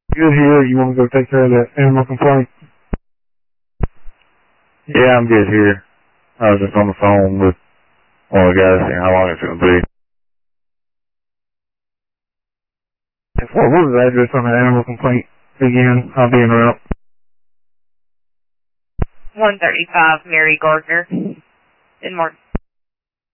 Good here. You want to go take care of that animal complaint? Yeah, I'm good here. I was just on the phone with one of the guys saying how long it's going to be. What was the address on the animal complaint again? I'll be in route. 135 Mary Gardner. Denmark.